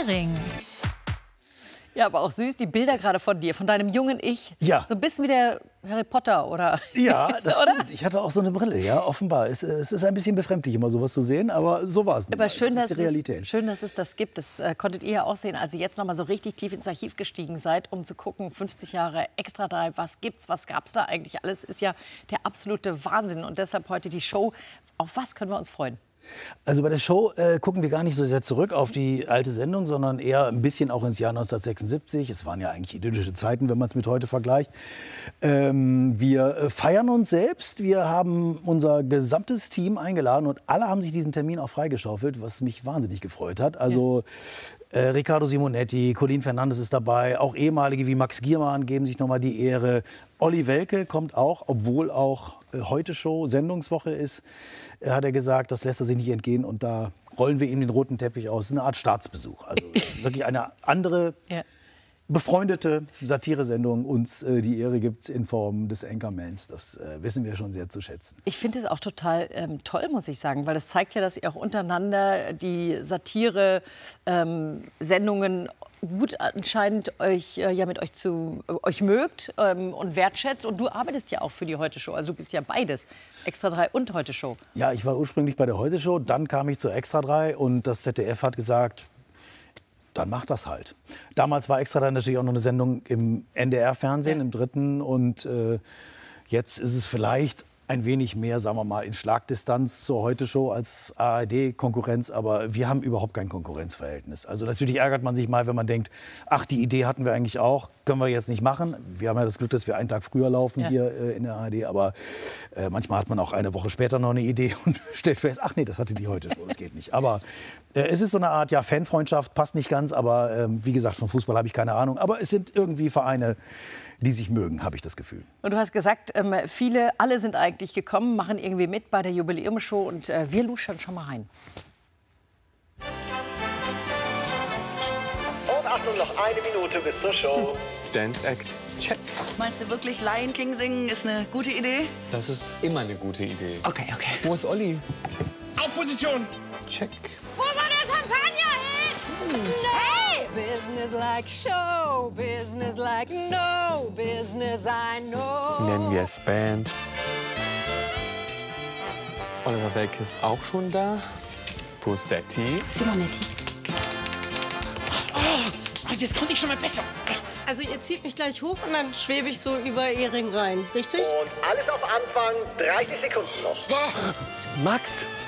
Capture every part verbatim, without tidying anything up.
Ehring. Ja, aber auch süß, die Bilder gerade von dir, von deinem jungen Ich. Ja. So ein bisschen wie der Harry Potter, oder? Ja, das Oder? stimmt. Ich hatte auch so eine Brille, ja, offenbar. Es, es ist ein bisschen befremdlich, immer sowas zu sehen, aber so war es nicht. Aber schön, das dass ist die Realität. Es, schön, dass es das gibt. Das äh, konntet ihr ja auch sehen, als ihr jetzt noch mal so richtig tief ins Archiv gestiegen seid, um zu gucken, fünfzig Jahre Extra drei, was gibt's, was gab's da eigentlich alles, ist ja der absolute Wahnsinn. Und deshalb heute die Show. Auf was können wir uns freuen? Also bei der Show äh, gucken wir gar nicht so sehr zurück auf die alte Sendung, sondern eher ein bisschen auch ins Jahr neunzehnhundertsechsundsiebzig. Es waren ja eigentlich idyllische Zeiten, wenn man es mit heute vergleicht. Ähm, wir äh, feiern uns selbst. Wir haben unser gesamtes Team eingeladen und alle haben sich diesen Termin auch freigeschaufelt, was mich wahnsinnig gefreut hat. Also äh, Riccardo Simonetti, Colin Fernandes ist dabei, auch ehemalige wie Max Giermann geben sich noch mal die Ehre. Olli Welke kommt auch, obwohl auch äh, heute Show Sendungswoche ist, äh, hat er gesagt, das lässt er sich nicht entgehen und da rollen wir ihm den roten Teppich aus. Das ist eine Art Staatsbesuch. Also das ist wirklich eine andere, Ja. befreundete Satiresendung uns äh, die Ehre gibt in Form des Anchormans. Das äh, wissen wir schon sehr zu schätzen. Ich finde es auch total ähm, toll, muss ich sagen, weil das zeigt ja, dass ihr auch untereinander die Satire-Sendungen gut anscheinend euch äh, ja mit euch zu äh, euch mögt ähm, und wertschätzt. Und du arbeitest ja auch für die Heute-Show. Also du bist ja beides, Extra drei und Heute-Show. Ja, ich war ursprünglich bei der Heute-Show, dann kam ich zur Extra drei und das Z D F hat gesagt, dann mach das halt. Damals war Extra drei natürlich auch noch eine Sendung im N D R-Fernsehen, Ja. im dritten. Und äh, jetzt ist es vielleicht ein wenig mehr, sagen wir mal, in Schlagdistanz zur Heute-Show als A R D-Konkurrenz. Aber wir haben überhaupt kein Konkurrenzverhältnis. Also natürlich ärgert man sich mal, wenn man denkt, ach, die Idee hatten wir eigentlich auch, können wir jetzt nicht machen. Wir haben ja das Glück, dass wir einen Tag früher laufen Ja. hier äh, in der A R D. Aber äh, manchmal hat man auch eine Woche später noch eine Idee und stellt fest, ach nee, das hatte die Heute-Show, das geht nicht. Aber äh, es ist so eine Art ja, Fanfreundschaft, passt nicht ganz. Aber ähm, wie gesagt, vom Fußball habe ich keine Ahnung. Aber es sind irgendwie Vereine, die sich mögen, habe ich das Gefühl. Und du hast gesagt, ähm, viele, alle sind eigentlich gekommen, machen irgendwie mit bei der Jubiläumsshow und äh, wir luschern schon mal rein. Und Achtung, noch eine Minute bis zur Show. Dance Act, check. Meinst du wirklich, Lion King singen ist eine gute Idee? Das ist immer eine gute Idee. Okay, okay. Wo ist Olli? Auf Position! Check. Wo war der Champagner hin? Hey! Business like show, business like no business I know. Nennen wir es Band. Oliver Welke ist auch schon da. Posetti. Simonetti. Jetzt konnte ich schon mal besser. Also ihr zieht mich gleich hoch und dann schwebe ich so über Ehring rein, richtig? Und alles auf Anfang, dreißig Sekunden noch. Max,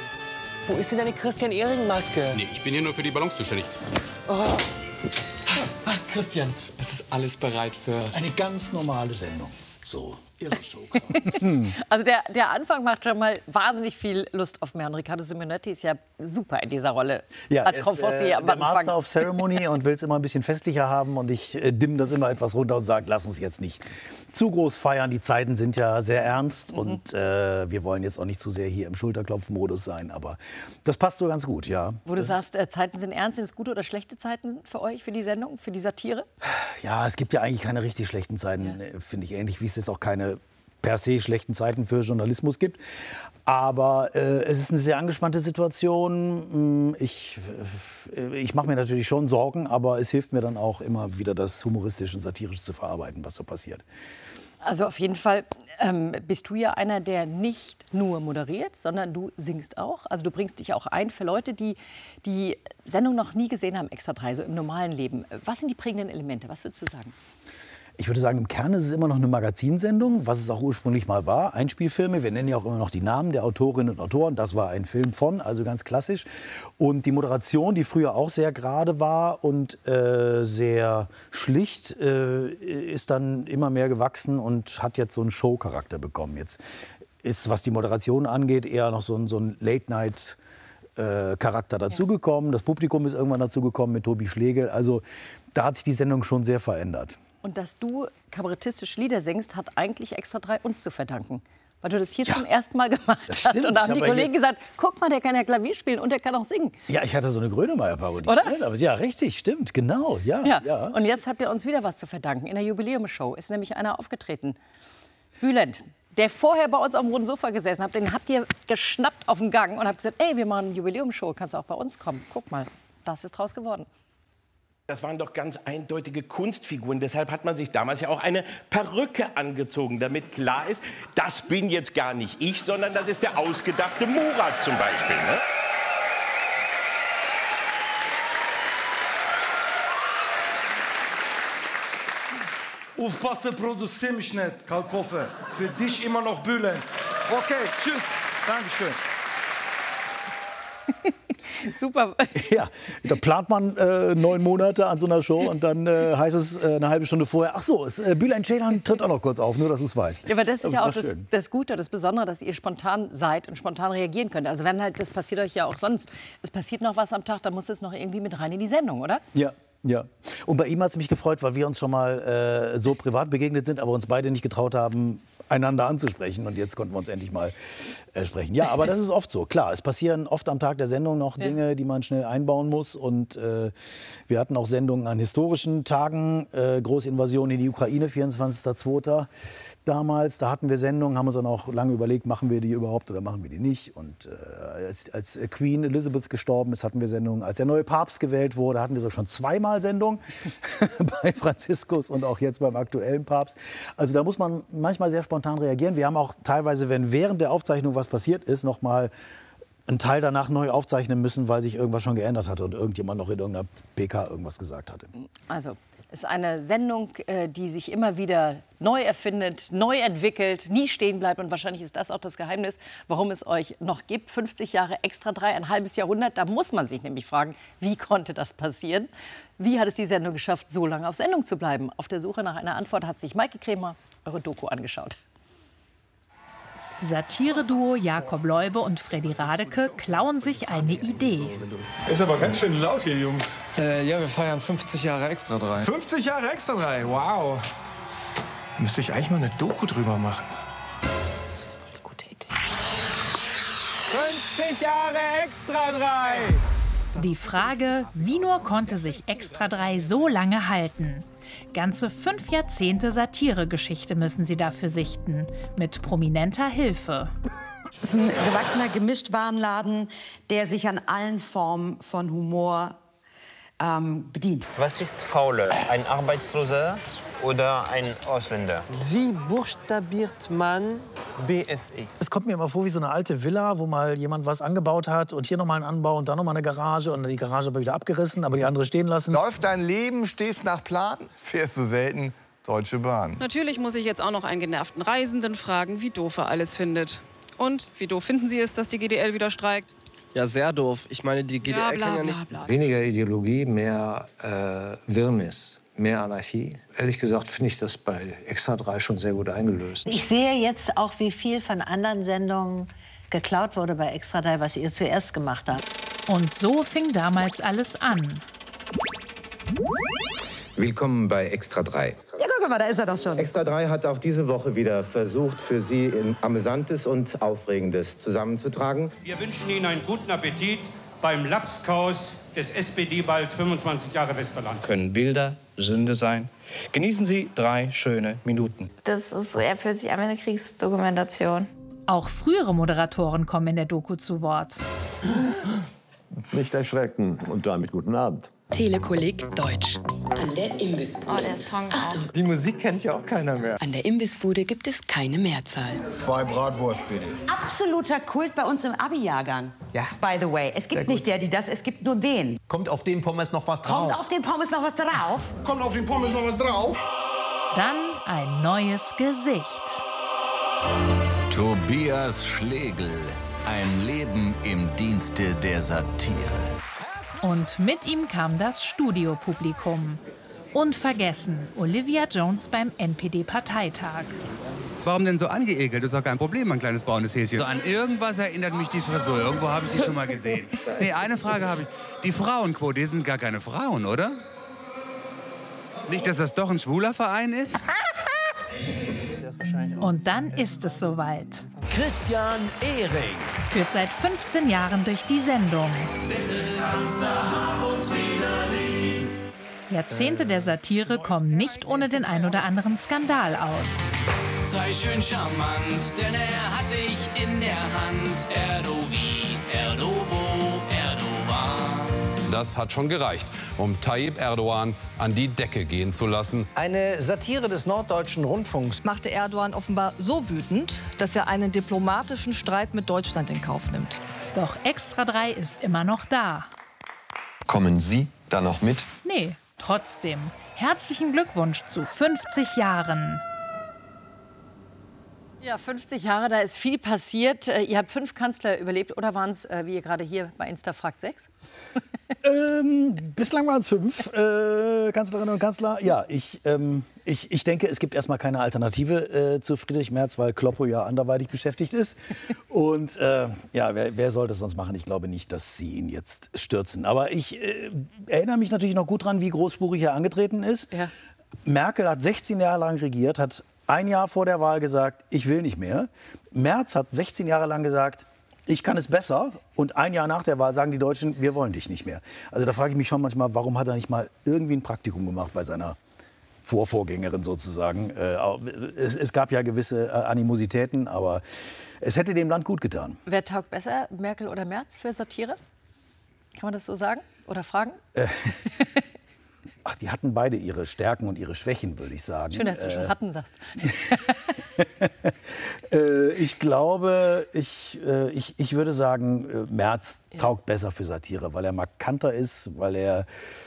wo ist denn deine Christian-Ehring-Maske? Nee, ich bin hier nur für die Ballons zuständig. Ah, Christian, es ist alles bereit für... Eine ganz normale Sendung. So, Ihre Show. Also der, der Anfang macht schon mal wahnsinnig viel Lust auf mehr. Und Riccardo Simonetti ist ja super in dieser Rolle Ja, als er ist, Confossi äh, am der Anfang. Master of Ceremony und will es immer ein bisschen festlicher haben. Und ich äh, dimme das immer etwas runter und sage, lass uns jetzt nicht zu groß feiern. Die Zeiten sind ja sehr ernst. Mhm. Und äh, wir wollen jetzt auch nicht zu sehr hier im Schulterklopfen-Modus sein. Aber das passt so ganz gut, ja. Wo du das, sagst, äh, Zeiten sind ernst, sind es gute oder schlechte Zeiten für euch, für die Sendung, für die Satire? Ja, es gibt ja eigentlich keine richtig schlechten Zeiten, äh, finde ich. Ähnlich wie es jetzt auch keine per se schlechten Zeiten für Journalismus gibt. Aber äh, es ist eine sehr angespannte Situation. Ich, äh, ich mache mir natürlich schon Sorgen, aber es hilft mir dann auch immer wieder, das humoristisch und satirisch zu verarbeiten, was so passiert. Also auf jeden Fall ähm, bist du ja einer, der nicht nur moderiert, sondern du singst auch. Also du bringst dich auch ein für Leute, die die Sendung noch nie gesehen haben, Extra drei, so im normalen Leben. Was sind die prägenden Elemente? Was würdest du sagen? Ich würde sagen, im Kern ist es immer noch eine Magazinsendung, was es auch ursprünglich mal war. Einspielfilme, wir nennen ja auch immer noch die Namen der Autorinnen und Autoren. Das war ein Film von, also ganz klassisch. Und die Moderation, die früher auch sehr gerade war und äh, sehr schlicht, äh, ist dann immer mehr gewachsen und hat jetzt so einen Show-Charakter bekommen. Jetzt ist, was die Moderation angeht, eher noch so ein, so ein Late-Night- Charakter dazugekommen. Das Publikum ist irgendwann dazugekommen mit Tobi Schlegel. Also da hat sich die Sendung schon sehr verändert. Und dass du kabarettistisch Lieder singst, hat eigentlich Extra drei uns zu verdanken. Weil du das hier Ja, zum ersten Mal gemacht das hast. stimmt. Und da haben Ich die habe Kollegen hier- gesagt, guck mal, der kann ja Klavier spielen und der kann auch singen. Ja, ich hatte so eine Grönemeyer-Parodie. Oder? Ja, aber ja, richtig, stimmt, genau. Ja, Ja. ja. Und jetzt habt ihr uns wieder was zu verdanken. In der Jubiläumsshow ist nämlich einer aufgetreten. Bülent, der vorher bei uns auf dem roten Sofa gesessen hat, den habt ihr geschnappt auf dem Gang und habt gesagt, ey, wir machen eine Jubiläumsshow, kannst du auch bei uns kommen. Guck mal, das ist draus geworden. Das waren doch ganz eindeutige Kunstfiguren. Deshalb hat man sich damals ja auch eine Perücke angezogen, damit klar ist, das bin jetzt gar nicht ich, sondern das ist der ausgedachte Murat zum Beispiel. Ne? Aufpassen, produzier mich nicht, Kalkofe. Für dich immer noch Bülent. Okay, tschüss. Dankeschön. Super. Ja, da plant man äh, neun Monate an so einer Show und dann äh, heißt es äh, eine halbe Stunde vorher, ach so, es, äh, Bülent Ceylan tritt auch noch kurz auf, nur dass du es weißt. Ja, aber das, das ist ja auch das, schön. das Gute, das Besondere, dass ihr spontan seid und spontan reagieren könnt. Also wenn halt, das passiert euch ja auch sonst, es passiert noch was am Tag, dann muss es noch irgendwie mit rein in die Sendung, oder? Ja. Ja, und bei ihm hat es mich gefreut, weil wir uns schon mal äh, so privat begegnet sind, aber uns beide nicht getraut haben, einander anzusprechen. Und jetzt konnten wir uns endlich mal äh, sprechen. Ja, aber das ist oft so. Klar, es passieren oft am Tag der Sendung noch Dinge, die man schnell einbauen muss. Und äh, wir hatten auch Sendungen an historischen Tagen. Äh, Großinvasion in die Ukraine, vierundzwanzigster zweiter damals. Da hatten wir Sendungen, haben uns dann auch lange überlegt, machen wir die überhaupt oder machen wir die nicht. Und äh, als, als Queen Elizabeth gestorben ist, hatten wir Sendungen. Als der neue Papst gewählt wurde, hatten wir so schon zweimal Sendungen bei Franziskus und auch jetzt beim aktuellen Papst. Also da muss man manchmal sehr spontan reagieren. Wir haben auch teilweise, wenn während der Aufzeichnung was passiert ist, noch mal einen Teil danach neu aufzeichnen müssen, weil sich irgendwas schon geändert hatte und irgendjemand noch in irgendeiner P K irgendwas gesagt hatte. Also, es ist eine Sendung, die sich immer wieder neu erfindet, neu entwickelt, nie stehen bleibt. Und wahrscheinlich ist das auch das Geheimnis, warum es euch noch gibt. fünfzig Jahre Extra drei, ein halbes Jahrhundert. Da muss man sich nämlich fragen, wie konnte das passieren? Wie hat es die Sendung geschafft, so lange auf Sendung zu bleiben? Auf der Suche nach einer Antwort hat sich Maike Kremer eure Doku angeschaut. Satire-Duo Jakob Leube und Freddy Radeke klauen sich eine Idee. Ist aber ganz schön laut hier, Jungs. Äh, ja, wir feiern fünfzig Jahre Extra drei. fünfzig Jahre Extra drei, wow. Müsste ich eigentlich mal eine Doku drüber machen. Das ist voll die gute Idee. fünfzig Jahre Extra drei! Die Frage, wie nur konnte sich Extra drei so lange halten? Ganze fünf Jahrzehnte Satiregeschichte müssen sie dafür sichten, mit prominenter Hilfe. Das ist ein gewachsener Gemischtwarenladen, der sich an allen Formen von Humor ähm, bedient. Was ist fauler? Ein Arbeitsloser oder ein Ausländer? Wie buchstabiert man B S E? Es kommt mir immer vor wie so eine alte Villa, wo mal jemand was angebaut hat und hier noch mal einen Anbau und dann noch mal eine Garage und die Garage aber wieder abgerissen, aber die andere stehen lassen. Läuft dein Leben, stehst nach Plan, fährst du selten Deutsche Bahn. Natürlich muss ich jetzt auch noch einen genervten Reisenden fragen, wie doof er alles findet. Und wie doof finden Sie es, dass die G D L wieder streikt? Ja, sehr doof. Ich meine, die G D L Ja, bla, kann ja bla, nicht... bla. Weniger Ideologie, mehr äh, Wirrnis, mehr Anarchie. Ehrlich gesagt finde ich das bei Extra drei schon sehr gut eingelöst. Ich sehe jetzt auch, wie viel von anderen Sendungen geklaut wurde bei Extra drei, was ihr zuerst gemacht habt. Und so fing damals alles an. Willkommen bei Extra drei. Ja, guck mal, da ist er doch schon. Extra drei hat auch diese Woche wieder versucht, für Sie in Amüsantes und Aufregendes zusammenzutragen. Wir wünschen Ihnen einen guten Appetit beim Lapskaus des S P D-Balls fünfundzwanzig Jahre Westerland. Können Bilder Sünde sein? Genießen Sie drei schöne Minuten. Das ist eher für sich eine Kriegsdokumentation. Auch frühere Moderatoren kommen in der Doku zu Wort. Nicht erschrecken und damit guten Abend. Telekolleg Deutsch. An der Imbissbude. Oh, der Song auch. Die Musik kennt ja auch keiner mehr. An der Imbissbude gibt es keine Mehrzahl. Zwei Bratwurst, bitte. Absoluter Kult bei uns im Abi-Jahrgang. Ja. By the way. Es gibt nicht der, die das, es gibt nur den. Kommt auf den Pommes noch was drauf? Kommt auf den Pommes noch was drauf? Kommt auf den Pommes noch was drauf? Dann ein neues Gesicht. Tobias Schlegel. Ein Leben im Dienste der Satire. Und mit ihm kam das Studiopublikum. Unvergessen, Olivia Jones beim N P D-Parteitag. Warum denn so angeekelt? Das ist doch kein Problem, mein kleines braunes Häschen. So an irgendwas erinnert mich die Frisur. Irgendwo habe ich die schon mal gesehen. Nee, eine Frage habe ich. Die Frauenquote, die sind gar keine Frauen, oder? Nicht, dass das doch ein schwuler Verein ist? Und dann ist es soweit. Christian Ehring Führt seit fünfzehn Jahren durch die Sendung. Bitte kannst du hab uns wieder lieb. Jahrzehnte der Satire kommen nicht ohne den ein oder anderen Skandal aus. Sei schön charmant, denn er hat dich in der Hand. Erdo wie, Erdo wo, Erdo war. das hat schon gereicht, um Tayyip Erdogan an die Decke gehen zu lassen. Eine Satire des Norddeutschen Rundfunks machte Erdogan offenbar so wütend, dass er einen diplomatischen Streit mit Deutschland in Kauf nimmt. Doch Extra drei ist immer noch da. Kommen Sie da noch mit? Nee, trotzdem. Herzlichen Glückwunsch zu fünfzig Jahren. Ja, fünfzig Jahre, da ist viel passiert. Ihr habt fünf Kanzler überlebt, oder waren es, wie ihr gerade hier bei Insta fragt, sechs? ähm, bislang waren es fünf äh, Kanzlerinnen und Kanzler. Ja, ich, ähm, ich, ich denke, es gibt erstmal keine Alternative äh, zu Friedrich Merz, weil Kloppo ja anderweitig beschäftigt ist. Und äh, ja, wer, wer soll das sonst machen? Ich glaube nicht, dass sie ihn jetzt stürzen. Aber ich äh, erinnere mich natürlich noch gut dran, wie großspurig er angetreten ist. Ja. Merkel hat sechzehn Jahre lang regiert, hat ein Jahr vor der Wahl gesagt, ich will nicht mehr. Merz hat sechzehn Jahre lang gesagt, ich kann es besser. Und ein Jahr nach der Wahl sagen die Deutschen, wir wollen dich nicht mehr. Also da frage ich mich schon manchmal, warum hat er nicht mal irgendwie ein Praktikum gemacht bei seiner Vorvorgängerin sozusagen. Äh, es, es gab ja gewisse äh, Animositäten, aber es hätte dem Land gut getan. Wer taugt besser, Merkel oder Merz für Satire? Kann man das so sagen oder fragen? Äh. Ach, die hatten beide ihre Stärken und ihre Schwächen, würde ich sagen. Schön, dass du äh, schon hatten sagst. äh, ich glaube, ich, äh, ich, ich würde sagen, äh, Merz ja. taugt besser für Satire, weil er markanter ist, weil er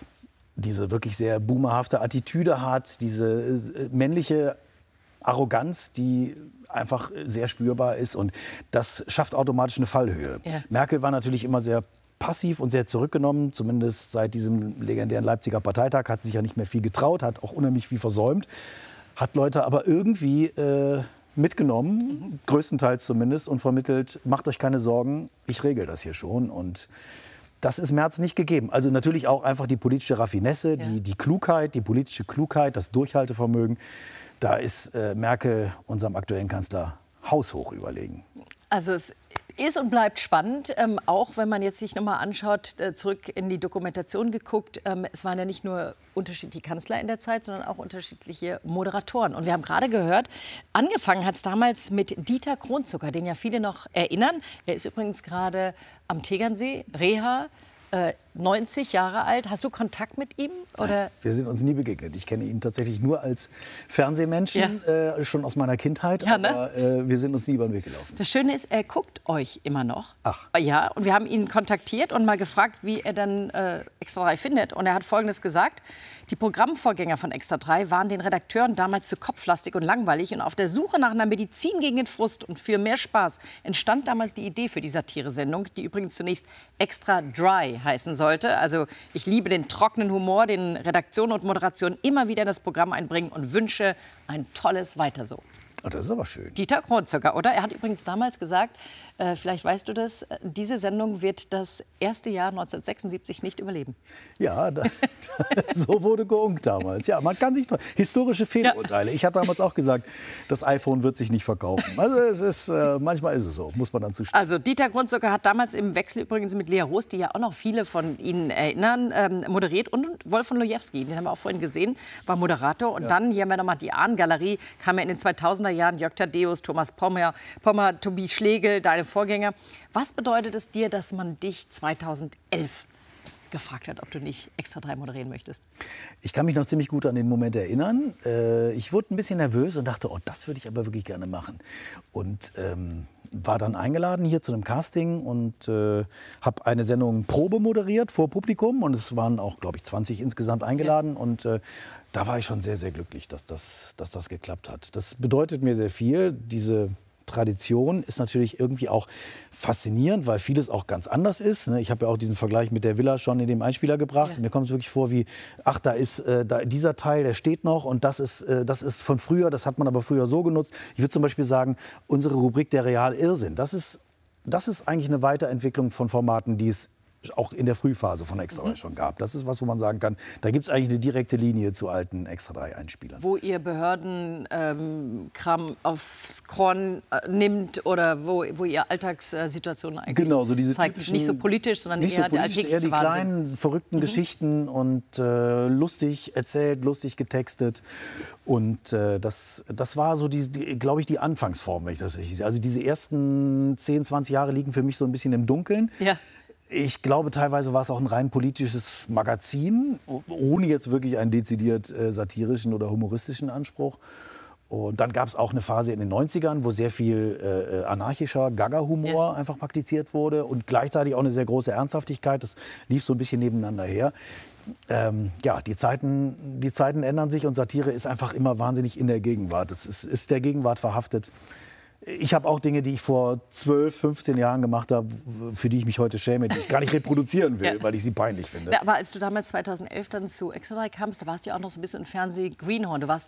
diese wirklich sehr boomerhafte Attitüde hat, diese äh, männliche Arroganz, die einfach sehr spürbar ist. Und das schafft automatisch eine Fallhöhe. Ja. Merkel war natürlich immer sehr passiv und sehr zurückgenommen, zumindest seit diesem legendären Leipziger Parteitag, hat sich ja nicht mehr viel getraut, hat auch unheimlich viel versäumt, hat Leute aber irgendwie äh, mitgenommen, mhm. größtenteils zumindest, und vermittelt, macht euch keine Sorgen, ich regel das hier schon. Und das ist Merz nicht gegeben. Also natürlich auch einfach die politische Raffinesse, ja. die, die Klugheit, die politische Klugheit, das Durchhaltevermögen. Da ist äh, Merkel unserem aktuellen Kanzler haushoch überlegen. Also es ist und bleibt spannend, ähm, auch wenn man jetzt sich noch mal anschaut, äh, zurück in die Dokumentation geguckt. Ähm, es waren ja nicht nur unterschiedliche Kanzler in der Zeit, sondern auch unterschiedliche Moderatoren. Und wir haben gerade gehört, angefangen hat es damals mit Dieter Kronzucker, den ja viele noch erinnern. Er ist übrigens gerade am Tegernsee, Reha, äh, neunzig Jahre alt. Hast du Kontakt mit ihm? Oder? Wir sind uns nie begegnet. Ich kenne ihn tatsächlich nur als Fernsehmenschen, ja. äh, schon aus meiner Kindheit. Ja, ne? Aber äh, wir sind uns nie über den Weg gelaufen. Das Schöne ist, er guckt euch immer noch. Ach. Ja, und wir haben ihn kontaktiert und mal gefragt, wie er dann äh, Extra drei findet. Und er hat Folgendes gesagt: Die Programmvorgänger von Extra drei waren den Redakteuren damals zu kopflastig und langweilig. Und auf der Suche nach einer Medizin gegen den Frust und für mehr Spaß entstand damals die Idee für die Satire-Sendung, die übrigens zunächst Extra Dry heißen sollte. Also ich liebe den trockenen Humor, den Redaktion und Moderation immer wieder in das Programm einbringen und wünsche ein tolles Weiter so. Oh, das ist aber schön. Dieter Kronzucker, oder? Er hat übrigens damals gesagt, äh, vielleicht weißt du das, diese Sendung wird das erste Jahr neunzehnhundertsechsundsiebzig nicht überleben. Ja, da, so wurde geunkt damals. Ja, man kann sich historische Fehlurteile. Ja. Ich habe damals auch gesagt, das iPhone wird sich nicht verkaufen. Also es ist, äh, manchmal ist es so, muss man dann zustimmen. Also Dieter Kronzucker hat damals im Wechsel übrigens mit Lea Roos, die ja auch noch viele von Ihnen erinnern, ähm, moderiert. Und Wolf von Lojewski, den haben wir auch vorhin gesehen, war Moderator. Und ja. dann, hier haben wir nochmal die Ahnengalerie, kam ja in den zweitausender Jahren Jörg Thaddeus, Thomas Pommer, Pommer, Tobi Schlegel, deine Vorgänger. Was bedeutet es dir, dass man dich zweitausendelf gefragt hat, ob du nicht Extra drei moderieren möchtest? Ich kann mich noch ziemlich gut an den Moment erinnern. Äh, ich wurde ein bisschen nervös und dachte, oh, das würde ich aber wirklich gerne machen. Und ähm, war dann eingeladen hier zu einem Casting und äh, habe eine Sendung Probe moderiert vor Publikum. Und es waren auch, glaube ich, zwanzig insgesamt eingeladen. Ja. Und äh, da war ich schon sehr, sehr glücklich, dass das, dass das geklappt hat. Das bedeutet mir sehr viel. Diese Tradition ist natürlich irgendwie auch faszinierend, weil vieles auch ganz anders ist. Ich habe ja auch diesen Vergleich mit der Villa schon in dem Einspieler gebracht. Ja. Mir kommt es wirklich vor wie, ach, da ist äh, da, dieser Teil, der steht noch und das ist, äh, das ist von früher, das hat man aber früher so genutzt. Ich würde zum Beispiel sagen, unsere Rubrik der Real-Irrsinn, das ist, das ist eigentlich eine Weiterentwicklung von Formaten, die es auch in der Frühphase von Extra drei mhm. schon gab. Das ist was, wo man sagen kann, da gibt es eigentlich eine direkte Linie zu alten Extra drei Einspielern. Wo ihr Behördenkram ähm, aufs Korn äh, nimmt oder wo, wo ihr Alltagssituationen eigentlich genau, so diese zeigt. Nicht so politisch, sondern nicht eher so politisch, der alltägliche eher die Wahnsinn. kleinen, verrückten mhm. Geschichten und äh, lustig erzählt, lustig getextet. Und äh, das, das war so, die, die, glaube ich, die Anfangsform, wenn ich das richtig sehe. Also diese ersten zehn, zwanzig Jahre liegen für mich so ein bisschen im Dunkeln. Ja. Ich glaube, teilweise war es auch ein rein politisches Magazin, ohne jetzt wirklich einen dezidiert äh, satirischen oder humoristischen Anspruch. Und dann gab es auch eine Phase in den neunzigern, wo sehr viel äh, anarchischer Gaga-Humor ja. einfach praktiziert wurde und gleichzeitig auch eine sehr große Ernsthaftigkeit. Das lief so ein bisschen nebeneinander her. Ähm, ja, die Zeiten, die Zeiten ändern sich und Satire ist einfach immer wahnsinnig in der Gegenwart. Es ist, ist der Gegenwart verhaftet. Ich habe auch Dinge, die ich vor zwölf, fünfzehn Jahren gemacht habe, für die ich mich heute schäme, die ich gar nicht reproduzieren will, ja. weil ich sie peinlich finde. Ja, aber als du damals zweitausendelf dann zu Extra drei kamst, da warst du ja auch noch so ein bisschen im Fernseh Greenhorn. Du warst